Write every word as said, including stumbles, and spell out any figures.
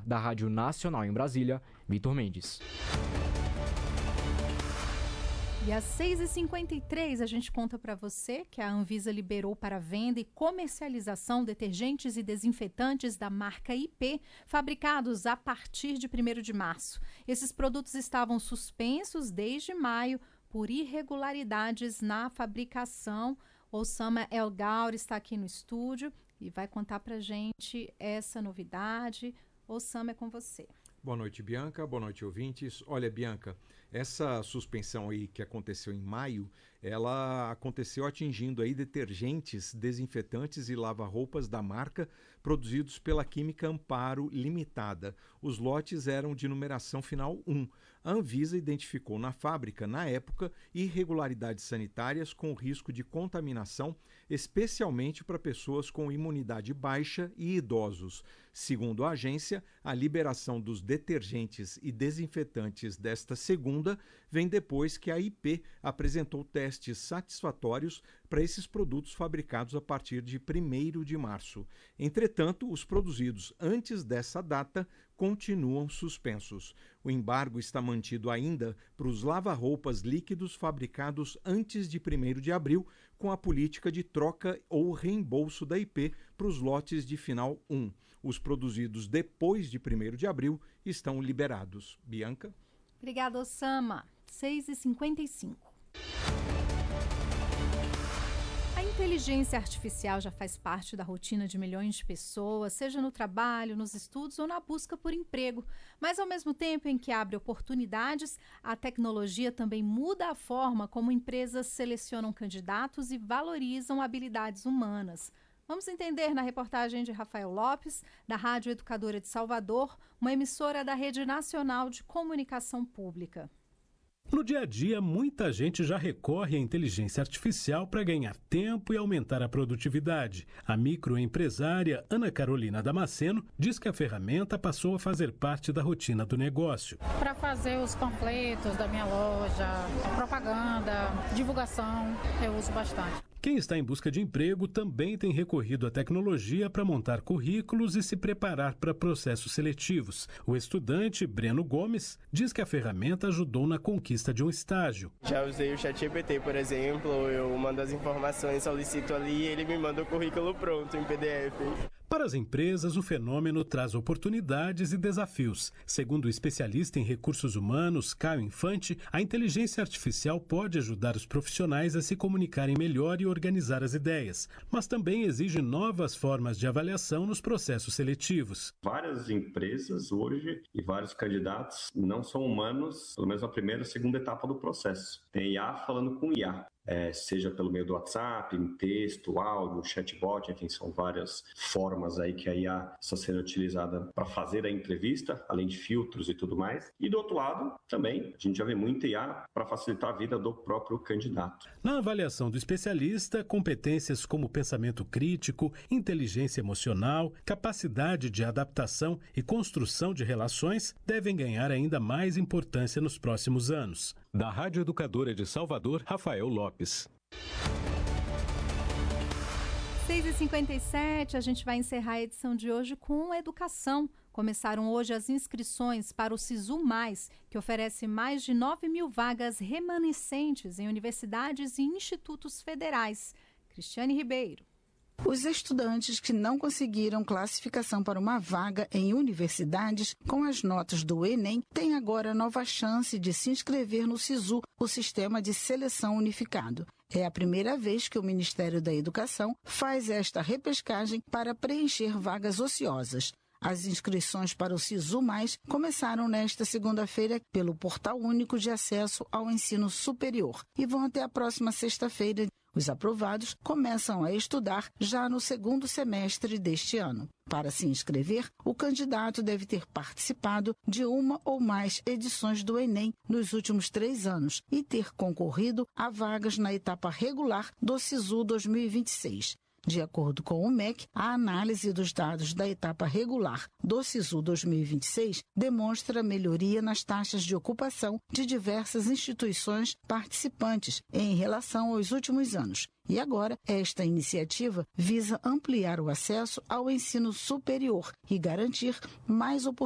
Da Rádio Nacional em Brasília, Vitor Mendes. E às seis e cinquenta e três a gente conta para você que a Anvisa liberou para venda e comercialização detergentes e desinfetantes da marca I P, fabricados a partir de primeiro de março. Esses produtos estavam suspensos desde maio por irregularidades na fabricação. Osama El Gauri está aqui no estúdio e vai contar para a gente essa novidade. Osama, é com você. Boa noite, Bianca. Boa noite, ouvintes. Olha, Bianca, essa suspensão aí que aconteceu em maio, ela aconteceu atingindo aí detergentes, desinfetantes e lava-roupas da marca produzidos pela Química Amparo Limitada. Os lotes eram de numeração final um. A Anvisa identificou na fábrica, na época, irregularidades sanitárias com risco de contaminação, especialmente para pessoas com imunidade baixa e idosos. Segundo a agência, a liberação dos detergentes e desinfetantes desta segunda vem depois que a I P apresentou testes satisfatórios para esses produtos fabricados a partir de primeiro de março. Entretanto, os produzidos antes dessa data continuam suspensos. O embargo está mantido ainda para os lava-roupas líquidos fabricados antes de primeiro de abril, com a política de troca ou reembolso da I P para os lotes de final um. Os produzidos depois de primeiro de abril estão liberados. Bianca? Obrigada, Osama. seis e cinquenta e cinco. A inteligência artificial já faz parte da rotina de milhões de pessoas, seja no trabalho, nos estudos ou na busca por emprego. Mas, ao mesmo tempo em que abre oportunidades, a tecnologia também muda a forma como empresas selecionam candidatos e valorizam habilidades humanas. Vamos entender na reportagem de Rafael Lopes, da Rádio Educadora de Salvador, uma emissora da Rede Nacional de Comunicação Pública. No dia a dia, muita gente já recorre à inteligência artificial para ganhar tempo e aumentar a produtividade. A microempresária Ana Carolina Damasceno diz que a ferramenta passou a fazer parte da rotina do negócio. Para fazer os panfletos da minha loja, propaganda, divulgação, eu uso bastante. Quem está em busca de emprego também tem recorrido à tecnologia para montar currículos e se preparar para processos seletivos. O estudante Breno Gomes diz que a ferramenta ajudou na conquista de um estágio. Já usei o ChatGPT, por exemplo, eu mando as informações, solicito ali e ele me manda o currículo pronto em P D F. Para as empresas, o fenômeno traz oportunidades e desafios. Segundo o especialista em recursos humanos, Caio Infante, a inteligência artificial pode ajudar os profissionais a se comunicarem melhor e organizar as ideias, mas também exige novas formas de avaliação nos processos seletivos. Várias empresas hoje e vários candidatos não são humanos, pelo menos na primeira e segunda etapa do processo. Tem I A falando com I A. É, seja pelo meio do WhatsApp, em texto, áudio, chatbot, enfim, são várias formas aí que a I A está sendo utilizada para fazer a entrevista, além de filtros e tudo mais. E do outro lado, também, a gente já vê muita I A para facilitar a vida do próprio candidato. Na avaliação do especialista, competências como pensamento crítico, inteligência emocional, capacidade de adaptação e construção de relações devem ganhar ainda mais importância nos próximos anos. Da Rádio Educadora de Salvador, Rafael Lopes. seis e cinquenta e sete, a gente vai encerrar a edição de hoje com educação. Começaram hoje as inscrições para o SISU Mais, que oferece mais de nove mil vagas remanescentes em universidades e institutos federais. Cristiane Ribeiro. Os estudantes que não conseguiram classificação para uma vaga em universidades com as notas do Enem têm agora nova chance de se inscrever no SISU, o Sistema de Seleção Unificado. É a primeira vez que o Ministério da Educação faz esta repescagem para preencher vagas ociosas. As inscrições para o SISU Mais começaram nesta segunda-feira pelo Portal Único de Acesso ao Ensino Superior e vão até a próxima sexta-feira. Os aprovados começam a estudar já no segundo semestre deste ano. Para se inscrever, o candidato deve ter participado de uma ou mais edições do Enem nos últimos três anos e ter concorrido a vagas na etapa regular do SISU dois mil e vinte e seis. De acordo com o M E C, a análise dos dados da etapa regular do SISU dois mil e vinte e seis demonstra melhoria nas taxas de ocupação de diversas instituições participantes em relação aos últimos anos. E agora, esta iniciativa visa ampliar o acesso ao ensino superior e garantir mais oportunidades